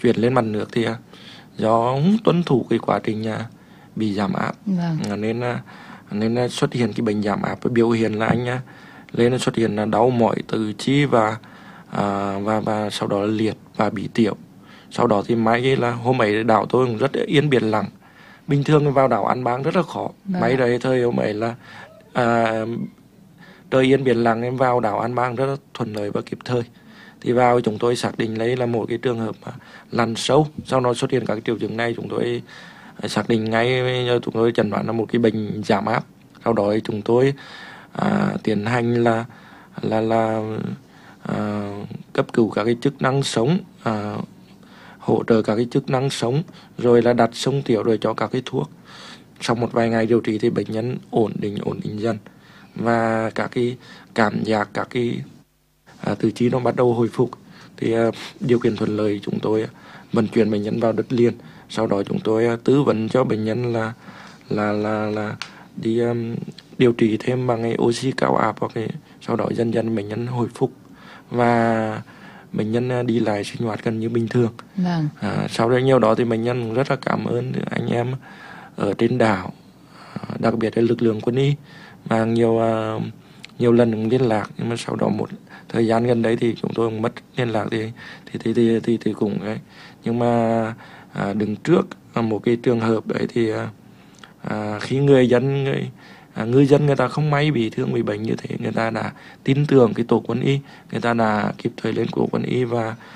chuyển lên mặt nước thì do không tuân thủ cái quá trình bị giảm áp. Nên xuất hiện cái bệnh giảm áp, biểu hiện là anh lên xuất hiện là đau mỏi tứ chi và sau đó là liệt và bị tiểu. Sau đó thì may là hôm ấy đảo tôi cũng rất yên biển lặng, bình thường vào đảo An Bang rất là khó. May đấy thời hôm ấy là trời yên biển lặng, em vào đảo An Bang rất là thuận lợi và kịp thời. Thì vào chúng tôi xác định lấy là một cái trường hợp lặn sâu. Sau đó xuất hiện các triệu chứng này, chúng tôi xác định ngay, chúng tôi chẩn đoán là một cái bệnh giảm áp. Sau đó chúng tôi tiến hành là cấp cứu các cái chức năng sống, hỗ trợ các cái chức năng sống, rồi là đặt sông tiểu, rồi cho các cái thuốc. Sau một vài ngày điều trị thì bệnh nhân ổn định dần, và các cái cảm giác, các cái tứ chi nó bắt đầu hồi phục. Thì điều kiện thuận lợi chúng tôi vận chuyển bệnh nhân vào đất liền. Sau đó chúng tôi tư vấn cho bệnh nhân là đi điều trị thêm bằng cái oxy cao áp, hoặc sau đó dần dần bệnh nhân hồi phục và bệnh nhân đi lại sinh hoạt gần như bình thường. Sau đó nhiều đó thì bệnh nhân cũng rất là cảm ơn anh em ở trên đảo, đặc biệt là lực lượng quân y, mà nhiều lần cũng liên lạc, nhưng mà sau đó một thời gian gần đấy thì chúng tôi cũng mất liên lạc thì cũng ấy. Nhưng mà đứng trước một cái trường hợp đấy thì khi ngư dân người ta không may bị thương, bị bệnh như thế, người ta đã tin tưởng cái tổ quân y, người ta đã kịp thời lên của quân y,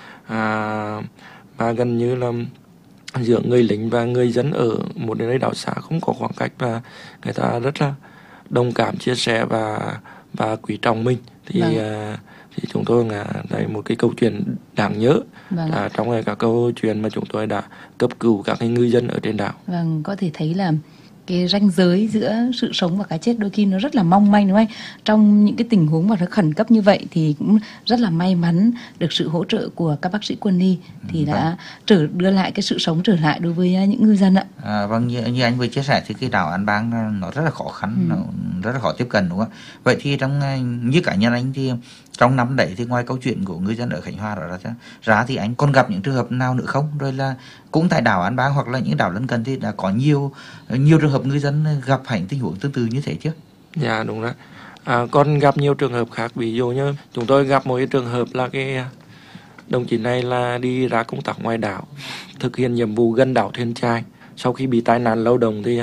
và gần như là giữa người lính và người dân ở một nơi đảo xa không có khoảng cách, và người ta rất là đồng cảm, chia sẻ và quý trọng mình. Thì chúng tôi là đây một cái câu chuyện đáng nhớ trong các câu chuyện mà chúng tôi đã cấp cứu các ngư dân ở trên đảo. Có thể thấy là cái ranh giới giữa sự sống và cái chết đôi khi nó rất là mong manh, đúng không anh? Trong những cái tình huống mà nó khẩn cấp như vậy thì cũng rất là may mắn được sự hỗ trợ của các bác sĩ quân y thì đã đưa lại cái sự sống trở lại đối với những ngư dân ạ. Vâng, như anh vừa chia sẻ thì cái đảo An Bang nó rất là khó khăn, nó rất là khó tiếp cận, đúng không? Vậy thì như cá nhân anh thì trong năm đấy thì ngoài câu chuyện của ngư dân ở Khánh Hòa đó ra thì anh còn gặp những trường hợp nào nữa không? Rồi là cũng tại đảo An Bang hoặc là những đảo lân cận thì đã có nhiều trường hợp ngư dân gặp phải tình huống tương tự như thế chứ? Dạ đúng rồi. Còn gặp nhiều trường hợp khác, ví dụ như chúng tôi gặp một cái trường hợp là cái đồng chí này là đi ra công tác ngoài đảo, thực hiện nhiệm vụ gần đảo Thuyền Chai. Sau khi bị tai nạn lao động thì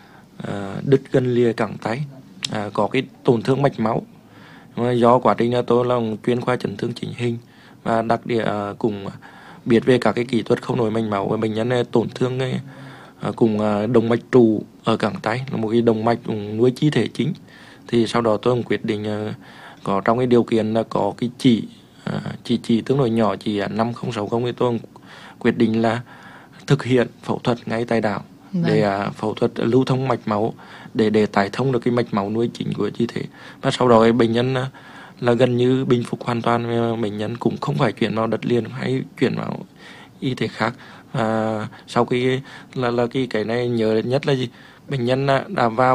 đứt gân lìa cẳng tay, có cái tổn thương mạch máu. Do quá trình tôi là chuyên khoa chấn thương chỉnh hình và đặc địa cùng biết về các cái kỹ thuật không nối mạch máu, và bệnh nhân này tổn thương cùng động mạch trụ ở cẳng tay, là một cái động mạch nuôi chi thể chính. Thì sau đó tôi cũng quyết định có trong cái điều kiện là có cái chỉ tương đối nhỏ, chỉ 5060, thì tôi quyết định là thực hiện phẫu thuật ngay tại đảo để phẫu thuật lưu thông mạch máu để tái thông được cái mạch máu nuôi chính của chi thể. Và sau đó bệnh nhân là gần như bình phục hoàn toàn, bệnh nhân cũng không phải chuyển vào đất liền hay chuyển vào y tế khác. Sau khi là cái này nhớ nhất là gì, bệnh nhân đã vào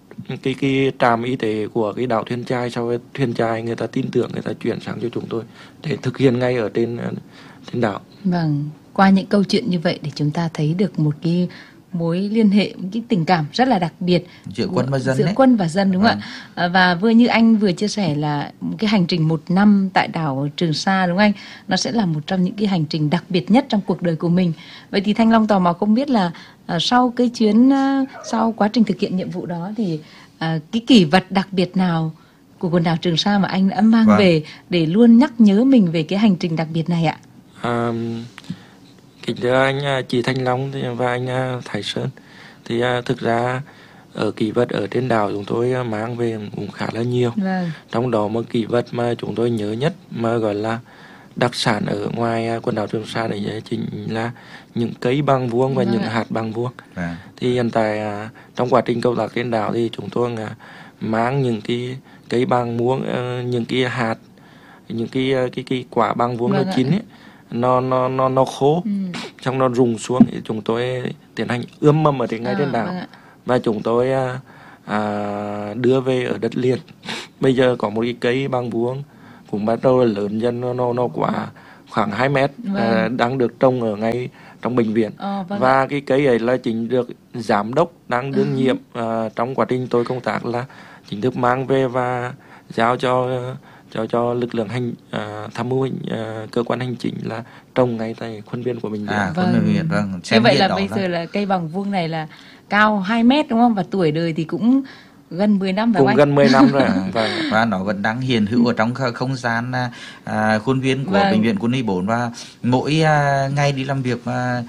cái trạm y tế của cái đảo Thuyền Chai. Sau Thuyền Chai người ta tin tưởng, người ta chuyển sang cho chúng tôi để thực hiện ngay ở trên đảo. Vâng, qua những câu chuyện như vậy để chúng ta thấy được một cái mối liên hệ, một cái tình cảm rất là đặc biệt giữa quân và dân, đúng không ạ? Và vừa như anh vừa chia sẻ là cái hành trình 1 năm tại đảo Trường Sa, đúng không anh? Nó sẽ là một trong những cái hành trình đặc biệt nhất trong cuộc đời của mình. Vậy thì Thanh Long tò mò không biết là sau quá trình thực hiện nhiệm vụ đó thì cái kỷ vật đặc biệt nào của quần đảo Trường Sa mà anh đã mang về để luôn nhắc nhớ mình về cái hành trình đặc biệt này ạ? Kính thưa anh chị Thanh Long và anh Thái Sơn, thì thực ra ở kỷ vật ở trên đảo chúng tôi mang về cũng khá là nhiều. Trong đó một kỷ vật mà chúng tôi nhớ nhất, mà gọi là đặc sản ở ngoài quần đảo Trường Sa đấy, chính là những cây bằng vuông và những hạt bằng vuông. Thì hiện tại trong quá trình công tác trên đảo thì chúng tôi mang những cái cây bằng vuông, những cái hạt, những cái quả bằng vuông nó chín ấy, nó khô, xong nó rụng xuống, thì chúng tôi tiến hành ươm mầm ở ngay trên đảo, và chúng tôi đưa về ở đất liền. Bây giờ có một cái cây bằng vuông cũng bắt đầu là lớn dần, nó khoảng 2 mét đang được trồng ở ngay trong bệnh viện. Vâng Và ạ. cái cây ấy là chính được giám đốc đang đương nhiệm trong quá trình tôi công tác là chính thức mang về và giao cho lực lượng tham mưu cơ quan hành chính là trồng ngay tại khuôn viên của bệnh viện. Khuôn viên, vâng. Như vậy là bây giờ là cây bằng vuông này là cao 2 mét đúng không? Và tuổi đời thì cũng gần 10 năm phải không anh? Cũng gần 10 năm rồi. Và nó vẫn đang hiện hữu ở trong không gian khuôn viên của bệnh viện Quân y 4. Và mỗi ngày đi làm việc mà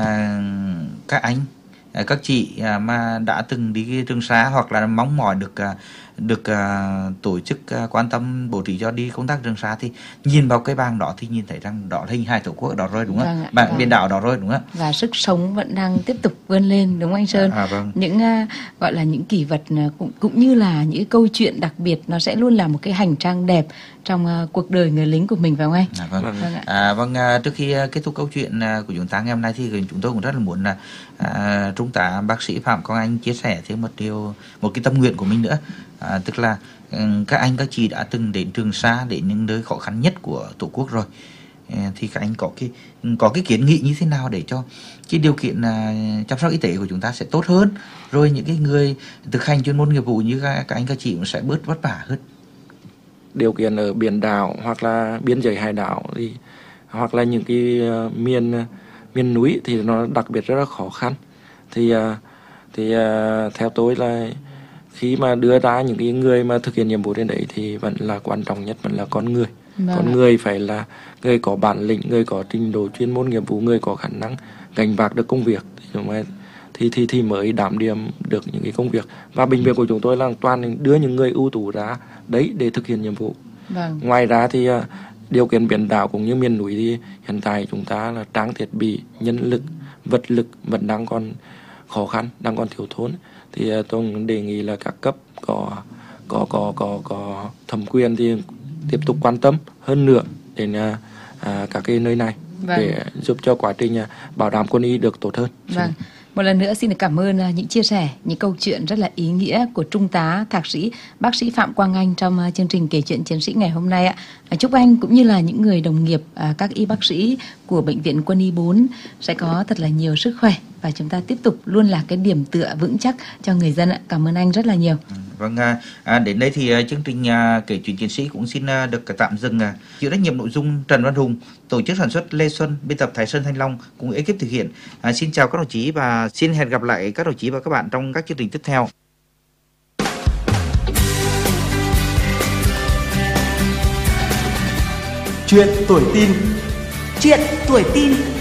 các anh, các chị mà đã từng đi Trường Sa hoặc là mong mỏi được tổ chức quan tâm bố trí cho đi công tác Trường Sa thì nhìn vào cái bảng đó thì nhìn thấy rằng đó là hình hài Tổ quốc ở đó rồi, đúng không? Bảng biên đạo đó rồi, đúng không? Và sức sống vẫn đang tiếp tục vươn lên, đúng không anh Sơn? Vâng. Những gọi là những kỷ vật cũng như là những câu chuyện đặc biệt, nó sẽ luôn là một cái hành trang đẹp trong cuộc đời người lính của mình, phải không anh? Vâng. Trước khi kết thúc câu chuyện của chúng ta ngày hôm nay thì chúng tôi cũng rất là muốn là Trung tá bác sĩ Phạm Quang Anh chia sẻ thêm một cái tâm nguyện của mình nữa. Tức là các anh các chị đã từng đến Trường Sa, đến những nơi khó khăn nhất của Tổ quốc rồi, thì các anh có cái kiến nghị như thế nào để cho cái điều kiện chăm sóc y tế của chúng ta sẽ tốt hơn, rồi những cái người thực hành chuyên môn nghiệp vụ như các anh các chị cũng sẽ bớt vất vả hơn. Điều kiện ở biển đảo hoặc là biên giới hải đảo thì hoặc là những cái miền núi thì nó đặc biệt rất là khó khăn. Thì theo tôi là khi mà đưa ra những cái người mà thực hiện nhiệm vụ trên đấy thì vẫn là quan trọng nhất vẫn là con người. Con người phải là người có bản lĩnh, người có trình độ chuyên môn nghiệp vụ, người có khả năng gánh vác được công việc thì mới đảm nhiệm được những cái công việc. Và bệnh viện của chúng tôi là toàn đưa những người ưu tú ra đấy để thực hiện nhiệm vụ. Ngoài ra thì điều kiện biển đảo cũng như miền núi thì hiện tại chúng ta là trang thiết bị, nhân lực, vật lực vẫn đang còn khó khăn, đang còn thiếu thốn. Thì tôi đề nghị là các cấp có thẩm quyền thì tiếp tục quan tâm hơn nữa đến các cái nơi này để giúp cho quá trình bảo đảm quân y được tốt hơn. Một lần nữa xin được cảm ơn những chia sẻ, những câu chuyện rất là ý nghĩa của Trung tá Thạc sĩ bác sĩ Phạm Quang Anh trong chương trình Kể chuyện chiến sĩ ngày hôm nay ạ. Chúc anh cũng như là những người đồng nghiệp, các y bác sĩ của Bệnh viện Quân y 4 sẽ có thật là nhiều sức khỏe và chúng ta tiếp tục luôn là cái điểm tựa vững chắc cho người dân ạ. Cảm ơn anh rất là nhiều. Vâng, đến đây thì chương trình Kể chuyện chiến sĩ cũng xin được tạm dừng. Chịu trách nhiệm nội dung Trần Văn Hùng, tổ chức sản xuất Lê Xuân, biên tập Thái Sơn Thanh Long cùng ekip thực hiện. Xin chào các đồng chí và xin hẹn gặp lại các đồng chí và các bạn trong các chương trình tiếp theo. Chuyện tuổi tin. Chuyện tuổi tin.